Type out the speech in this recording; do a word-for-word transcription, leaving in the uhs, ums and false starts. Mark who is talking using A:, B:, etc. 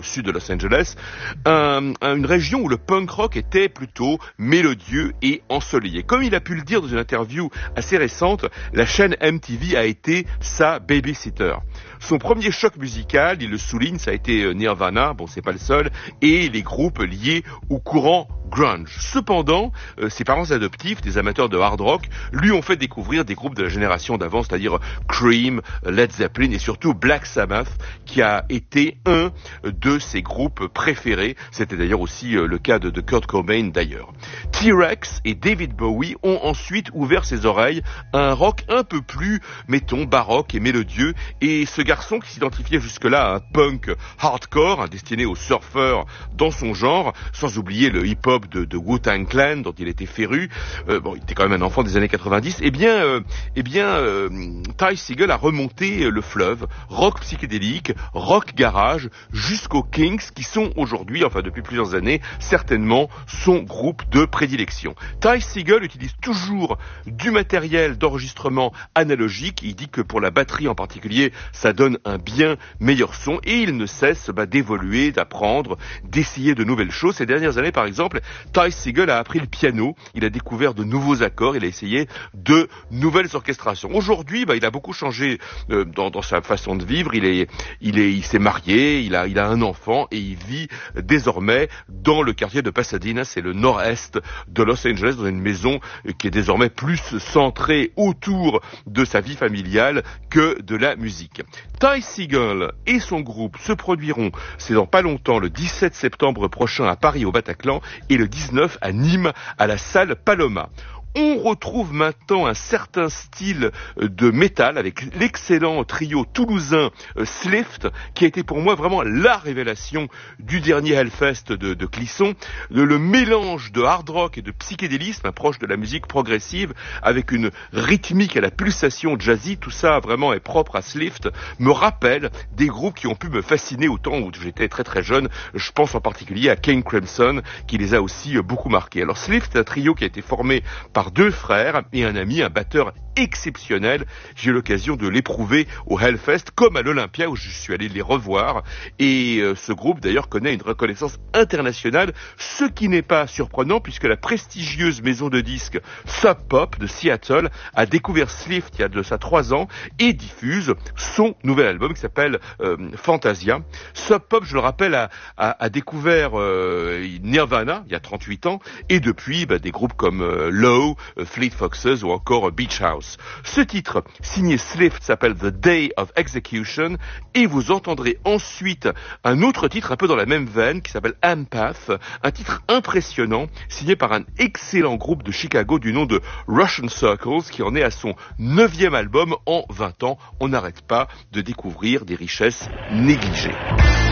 A: sud de Los Angeles, un, une région où le punk rock était plutôt mélodieux et ensoleillé. Comme il a pu le dire dans une interview assez récente, la chaîne M T V a été sa babysitter. Son premier choc musical, il le souligne, ça a été Nirvana, bon c'est pas le seul, et les groupes liés au courant grunge. Cependant, euh, ses parents adoptifs, des amateurs de hard rock, lui ont fait découvrir des groupes de la génération d'avant, c'est-à-dire Cream, Led Zeppelin et surtout Black Sabbath, qui a été un de ses groupes préférés. C'était d'ailleurs aussi euh, le cas de, de Kurt Cobain d'ailleurs. T-Rex et David Bowie ont ensuite ouvert ses oreilles à un rock un peu plus, mettons, baroque et mélodieux, et ce garçon qui s'identifiait jusque-là à un punk hardcore, hein, destiné aux surfeurs dans son genre, sans oublier le hip-hop de, de Wu-Tang Clan dont il était féru, euh, bon, il était quand même un enfant des années quatre-vingt-dix, eh bien, euh, eh bien, euh, Ty Segall a remonté le fleuve, rock psychédélique, rock garage, jusqu'aux Kinks, qui sont aujourd'hui, enfin depuis plusieurs années, certainement son groupe de prédilection. Ty Segall utilise toujours du matériel d'enregistrement analogique, il dit que pour la batterie en particulier, ça donne un bien meilleur son, et il ne cesse bah, d'évoluer, d'apprendre, d'essayer de nouvelles choses. Ces dernières années, par exemple, Ty Segall a appris le piano, il a découvert de nouveaux accords, il a essayé de nouvelles orchestrations. Aujourd'hui, bah, il a beaucoup changé euh, dans, dans sa façon de vivre. Il est, il est, il s'est marié, il a, il a un enfant et il vit désormais dans le quartier de Pasadena, c'est le nord-est de Los Angeles, dans une maison qui est désormais plus centrée autour de sa vie familiale que de la musique. Ty Segall et son groupe se produiront, c'est dans pas longtemps, le dix-sept septembre prochain à Paris au Bataclan et le dix-neuf à Nîmes à la salle Paloma. On retrouve maintenant un certain style de métal avec l'excellent trio toulousain euh, Slift, qui a été pour moi vraiment la révélation du dernier Hellfest de, de Clisson. Le, le mélange de hard rock et de psychédélisme, proche de la musique progressive, avec une rythmique à la pulsation jazzy, tout ça vraiment est propre à Slift, me rappelle des groupes qui ont pu me fasciner au temps où j'étais très très jeune. Je pense en particulier à King Crimson, qui les a aussi beaucoup marqués. Alors Slift, c'est un trio qui a été formé par deux frères et un ami, un batteur exceptionnel. J'ai eu l'occasion de l'éprouver au Hellfest comme à l'Olympia où je suis allé les revoir, et euh, ce groupe d'ailleurs connaît une reconnaissance internationale, ce qui n'est pas surprenant puisque la prestigieuse maison de disques Sub Pop de Seattle a découvert Slift il y a de ça trois ans et diffuse son nouvel album qui s'appelle euh, Fantasia. Sub Pop, je le rappelle, a, a, a découvert euh, Nirvana il y a trente-huit ans, et depuis bah, des groupes comme euh, Low, euh, Fleet Foxes ou encore euh, Beach House. Ce titre, signé Slift, s'appelle The Day of Execution, et vous entendrez ensuite un autre titre un peu dans la même veine qui s'appelle Empath, un titre impressionnant signé par un excellent groupe de Chicago du nom de Russian Circles qui en est à son neuvième album en vingt ans. On n'arrête pas de découvrir des richesses négligées.